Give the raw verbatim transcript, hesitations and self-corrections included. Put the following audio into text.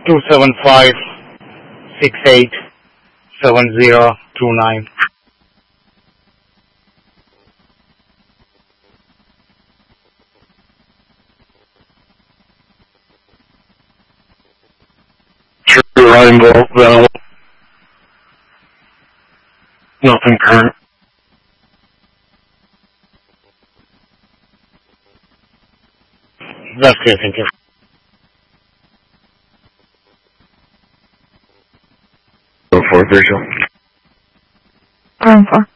two seven five six eight seven zero two nine. True Rainbow, Valley. Nothing current. That's clear, thank you. Go for it, Rachel. Room four.